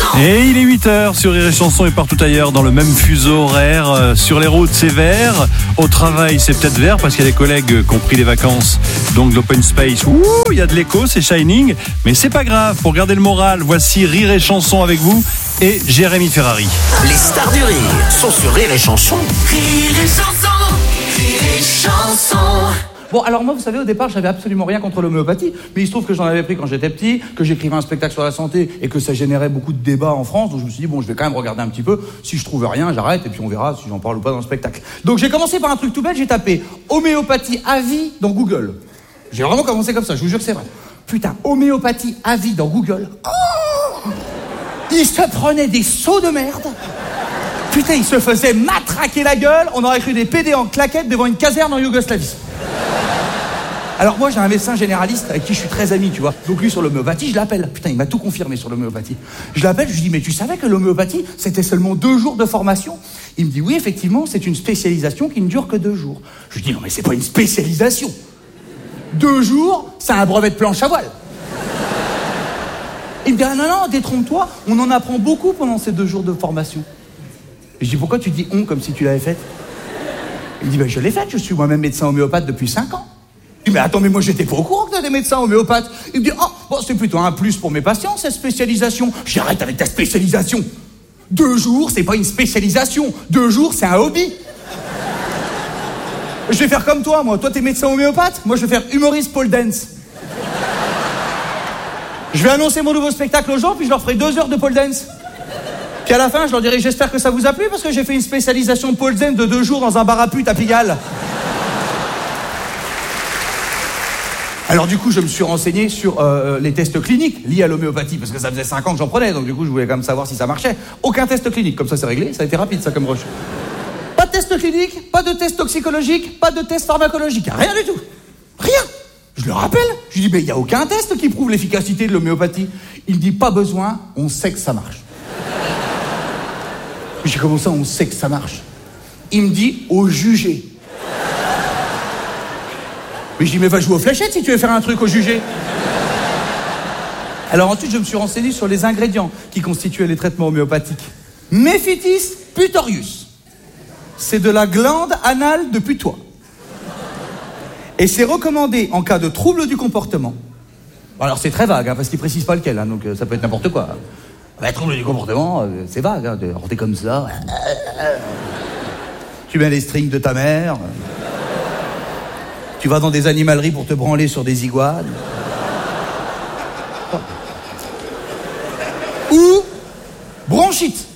Et il est 8h sur Rire et Chanson et partout ailleurs dans le même fuseau horaire. Sur les routes, c'est vert. Au travail, c'est peut-être vert parce qu'il y a des collègues qui ont pris les vacances. Donc l'open space, il y a de l'écho, c'est Shining. Mais c'est pas grave, pour garder le moral, voici Rire et Chanson avec vous et Jérémy Ferrari. Les stars du rire sont sur Rire et Chanson. Rire et Chanson, Rire et Chanson. Bon, alors moi, vous savez, au départ, j'avais absolument rien contre l'homéopathie, mais il se trouve que j'en avais pris quand j'étais petit, que j'écrivais un spectacle sur la santé et que ça générait beaucoup de débats en France, donc je me suis dit, bon, je vais quand même regarder un petit peu, si je trouve rien, j'arrête, et puis on verra si j'en parle ou pas dans le spectacle. Donc j'ai commencé par un truc tout bête, j'ai tapé homéopathie à vie dans Google. J'ai vraiment commencé comme ça, je vous jure que c'est vrai. Putain, homéopathie à vie dans Google. Oh, il se prenait des seaux de merde. Putain, il se faisait matraquer la gueule, on aurait cru des PD en claquettes devant une caserne en Yougoslavie. Alors moi j'ai un médecin généraliste avec qui je suis très ami, tu vois. Donc lui sur l'homéopathie, je l'appelle. Putain, il m'a tout confirmé sur l'homéopathie. Je l'appelle, je lui dis, mais tu savais que l'homéopathie, c'était seulement 2 jours de formation? Il me dit, oui, effectivement, c'est une spécialisation qui ne dure que 2 jours. Je lui dis, non mais c'est pas une spécialisation. 2 jours, c'est un brevet de planche à voile. Il me dit, ah non, détrompe-toi, on en apprend beaucoup pendant ces 2 jours de formation. Je dis, pourquoi tu dis on comme si tu l'avais faite? Il me dit, ben je l'ai faite, je suis moi-même médecin homéopathe depuis 5 ans. Je dis, mais attends, mais moi j'étais pas au courant que t'as des médecins homéopathes. Il me dit, oh, bon, c'est plutôt un plus pour mes patients, cette spécialisation. J'arrête avec ta spécialisation. 2 jours, c'est pas une spécialisation. 2 jours, c'est un hobby. Je vais faire comme toi, moi. Toi, t'es médecin homéopathe. Moi, je vais faire humoriste pole dance. Je vais annoncer mon nouveau spectacle aux gens, puis je leur ferai 2 heures de pole dance. Puis à la fin, je leur dirai, j'espère que ça vous a plu, parce que j'ai fait une spécialisation pole dance de 2 jours dans un bar à pute à Pigalle. Alors du coup, je me suis renseigné sur les tests cliniques liés à l'homéopathie, parce que ça faisait 5 ans que j'en prenais, donc du coup, je voulais quand même savoir si ça marchait. Aucun test clinique, comme ça c'est réglé, ça a été rapide ça comme rush. Pas de test clinique, pas de test toxicologique, pas de test pharmacologique, rien du tout. Rien. Je le rappelle, je lui dis, mais il n'y a aucun test qui prouve l'efficacité de l'homéopathie. Il me dit, pas besoin, on sait que ça marche. J'ai comment ça, on sait que ça marche? Il me dit, au jugé. Mais je dis, mais va jouer aux fléchettes si tu veux faire un truc au jugé. Alors ensuite, je me suis renseigné sur les ingrédients qui constituaient les traitements homéopathiques. Mephitis putorius. C'est de la glande anale de putois. Et c'est recommandé en cas de trouble du comportement. Alors c'est très vague, hein, parce qu'il précise pas lequel, hein, donc ça peut être n'importe quoi. Bah, trouble du comportement, c'est vague, hein, t'es comme ça. Tu mets les strings de ta mère. Tu vas dans des animaleries pour te branler sur des iguanes. Ou bronchite.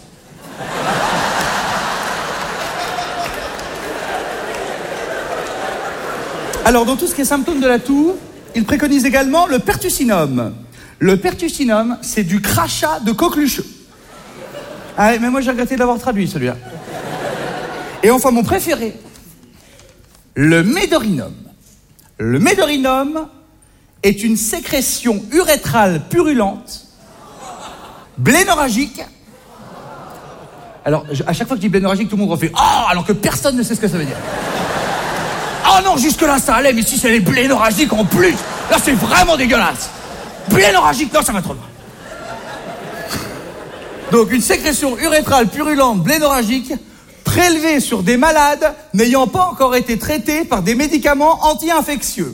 Alors, dans tout ce qui est symptômes de la toux, il préconise également le pertussinum. Le pertussinum, c'est du crachat de coqueluche. Ah, mais moi, j'ai regretté de l'avoir traduit, celui-là. Et enfin, mon préféré, le médorinum. Le médorinum est une sécrétion urétrale purulente, blénorragique. Alors, à chaque fois que je dis blénorragique, tout le monde refait « Oh !» alors que personne ne sait ce que ça veut dire. Oh non, jusque-là, ça allait, mais si c'est les blénorragiques en plus, là, c'est vraiment dégueulasse. Blénorragique, non, ça va trop loin. Donc, une sécrétion urétrale purulente, blénorragique, prélevée sur des malades n'ayant pas encore été traités par des médicaments anti-infectieux.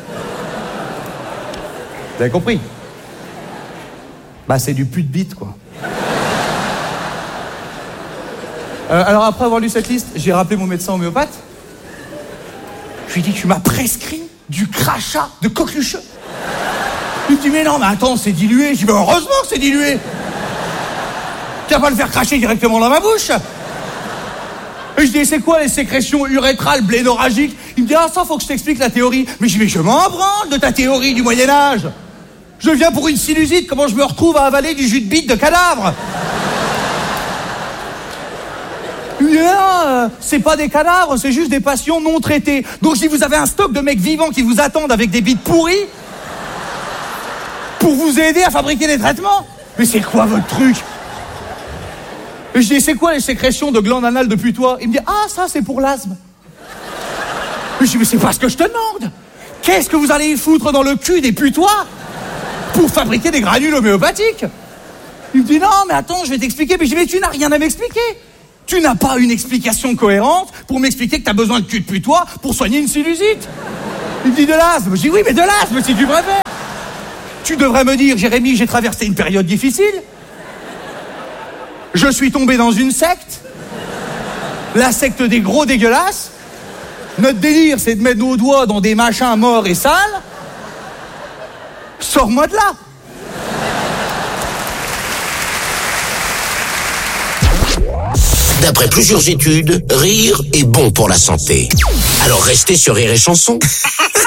Vous avez compris? Bah, c'est du pute bite, quoi. Alors, après avoir lu cette liste, j'ai rappelé mon médecin homéopathe. Je lui ai dit, tu m'as prescrit du crachat de coqueluche. Il me dit, mais non, mais attends, c'est dilué. Je dis, mais heureusement que c'est dilué. Tu vas pas le faire cracher directement dans ma bouche. Et je dis, c'est quoi les sécrétions urétrales blénorragiques? Il me dit, ah, ça, faut que je t'explique la théorie. Mais je dis, mais je m'en branle de ta théorie du Moyen-Âge. Je viens pour une sinusite, comment je me retrouve à avaler du jus de bite de cadavre? Non, c'est pas des cadavres, c'est juste des patients non traités. Donc si vous avez un stock de mecs vivants qui vous attendent avec des bites pourries pour vous aider à fabriquer des traitements. Mais c'est quoi votre truc? Et je dis, c'est quoi les sécrétions de glandes anales de putois? Il me dit, ah, ça c'est pour l'asthme. Je dis, mais c'est pas ce que je te demande. Qu'est-ce que vous allez y foutre dans le cul des putois pour fabriquer des granules homéopathiques? Il me dit, non, mais attends, je vais t'expliquer. Mais je dis, mais tu n'as rien à m'expliquer. Tu n'as pas une explication cohérente pour m'expliquer que t'as besoin de cul de putois pour soigner une sinusite. Il me dit, de l'asthme. Je dis, oui, mais de l'asthme, si tu préfères. Tu devrais me dire, Jérémy, j'ai traversé une période difficile. Je suis tombé dans une secte. La secte des gros dégueulasses. Notre délire, c'est de mettre nos doigts dans des machins morts et sales. Sors-moi de là. D'après plusieurs études, rire est bon pour la santé. Alors restez sur Rire et Chanson.